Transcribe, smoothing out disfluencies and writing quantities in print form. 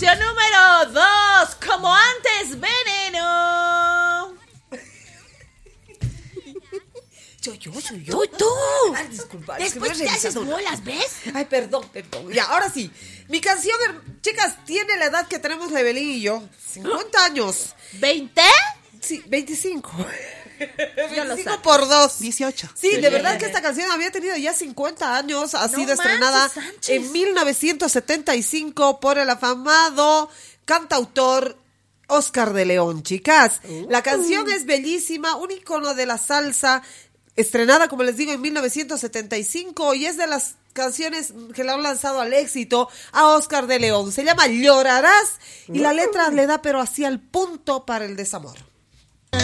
Canción número 2. Como antes, Veneno. Soy yo. Tú. Ay, disculpa. Después te haces bolas, ¿ves? Ay, perdón. Ya, ahora sí. Mi canción, chicas, tiene la edad que tenemos Lebelín y yo. 50 años. ¿20? Sí, 25. Yo lo 25 sé. por 2. 18. Sí, de verdad que esta canción había tenido ya 50 años. Ha sido estrenada manches, Sánchez. en 1975 por el afamado cantautor Oscar de León, chicas. La canción es bellísima, un icono de la salsa, estrenada, como les digo, en 1975 y es de las canciones que le han lanzado al éxito a Oscar de León. Se llama Llorarás y la letra le da pero así al punto para el desamor.